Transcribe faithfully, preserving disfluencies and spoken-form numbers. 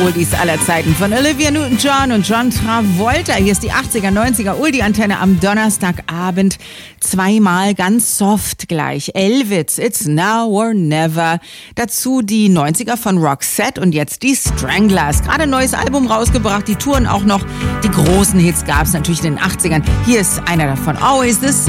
Oldies aller Zeiten von Olivia Newton-John und John Travolta. Hier ist die achtziger, neunziger Oldie-Antenne am Donnerstagabend. Zweimal ganz soft gleich. Elvis, It's Now or Never. Dazu die neunziger von Roxette und jetzt die Stranglers. Gerade ein neues Album rausgebracht, die touren auch noch. Die großen Hits gab es natürlich in den achtzigern. Hier ist einer davon. Always the